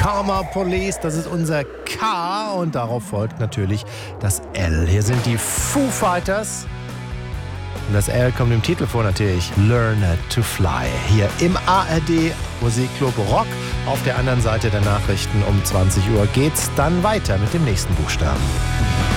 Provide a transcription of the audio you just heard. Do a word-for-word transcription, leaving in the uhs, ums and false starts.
Karma Police, das ist unser K und darauf folgt natürlich das L. Hier sind die Foo Fighters. Und das L kommt im Titel vor natürlich. Learn to Fly. Hier im A R D Musikclub Rock. Auf der anderen Seite der Nachrichten um zwanzig Uhr geht's dann weiter mit dem nächsten Buchstaben.